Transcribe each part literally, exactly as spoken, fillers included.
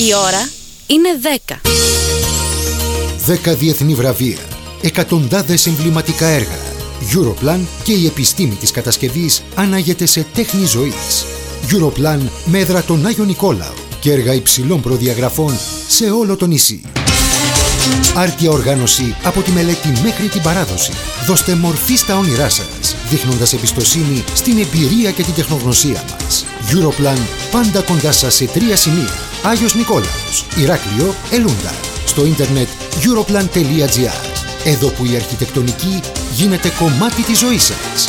Η ώρα είναι δέκα. δέκα διεθνή βραβεία, εκατοντάδες εμβληματικά έργα. Europlan και η επιστήμη της κατασκευής ανάγεται σε τέχνη ζωής. Europlan με έδρα τον Άγιο Νικόλαο και έργα υψηλών προδιαγραφών σε όλο το νησί. Άρτια οργάνωση από τη μελέτη μέχρι την παράδοση. Δώστε μορφή στα όνειρά σας, δείχνοντας εμπιστοσύνη στην εμπειρία και την τεχνογνωσία μας. Europlan, πάντα κοντά σας σε τρία σημεία. Άγιος Νικόλαος, Ηράκλειο, Ελούντα. Στο ίντερνετ europlan τελεία gr. Εδώ που η αρχιτεκτονική γίνεται κομμάτι της ζωής σας.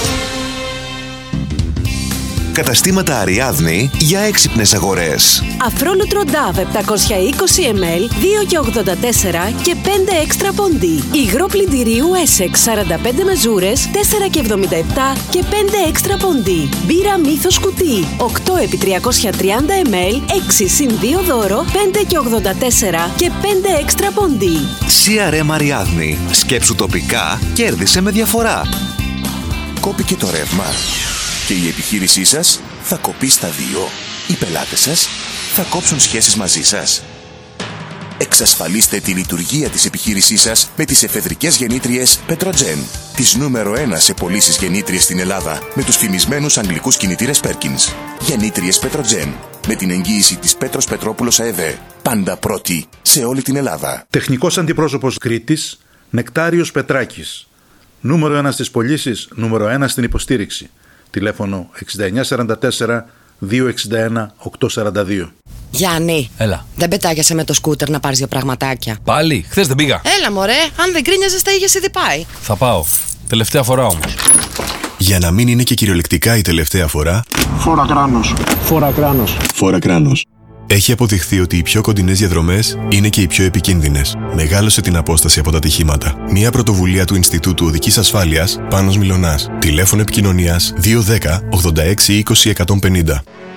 Καταστήματα Αριάδνη για έξυπνες αγορές. Αφρόλουτρο Ντάβ επτακόσια είκοσι μιλιλίτρια, δύο και ογδόντα τέσσερα και πέντε έξτρα ποντί. Υγρό πλυντηρίου Essex σαράντα πέντε μεζούρες, τέσσερα και εβδομήντα επτά και πέντε έξτρα ποντί. Μπύρα Μύθος κουτί, οκτώ επί τριακόσια τριάντα μιλιλίτρια, έξι συν δύο δώρο, πέντε και ογδόντα τέσσερα και πέντε έξτρα ποντί. σι αρ εμ Αριάδνη. Σκέψου τοπικά, κέρδισε με διαφορά. Κόπηκε το ρεύμα και η επιχείρησή σας θα κοπεί στα δύο. Οι πελάτες σας θα κόψουν σχέσεις μαζί σας. Εξασφαλίστε τη λειτουργία της επιχείρησής σας με τις εφεδρικές γεννήτριες Petrogen. Τις νούμερο ένα σε πωλήσεις γεννήτριες στην Ελλάδα με τους φημισμένους αγγλικούς κινητήρες Perkins. Γεννήτριες Petrogen με την εγγύηση της Πέτρος Πετρόπουλος ΑΕΔ. Πάντα πρώτη σε όλη την Ελλάδα. Τεχνικός αντιπρόσωπος Κρήτης, Νεκτάριος Πετράκης. Νούμερο ένα στις πωλήσεις, νούμερο ένα στην υποστήριξη. Τηλέφωνο εξήντα εννιά σαράντα τέσσερα διακόσια εξήντα ένα οκτακόσια σαράντα δύο. Γιάννη, έλα. Δεν πετάγεσαι με το σκούτερ να πάρεις δύο πραγματάκια? Πάλι, χθες δεν πήγα. Έλα μωρέ, αν δεν κρίνιαζες τα είχες ήδη πάει. Θα πάω. Τελευταία φορά όμως. Για να μην είναι και κυριολεκτικά η τελευταία φορά, φόρα κράνος. Φόρα κράνος. Φόρα κράνος. Έχει αποδειχθεί ότι οι πιο κοντινές διαδρομές είναι και οι πιο επικίνδυνες. Μεγάλωσε την απόσταση από τα ατυχήματα. Μια πρωτοβουλία του Ινστιτούτου Οδικής Ασφάλειας, Πάνος Μιλωνάς. Τηλέφωνο επικοινωνίας δύο ένα μηδέν ογδόντα έξι είκοσι εκατόν πενήντα.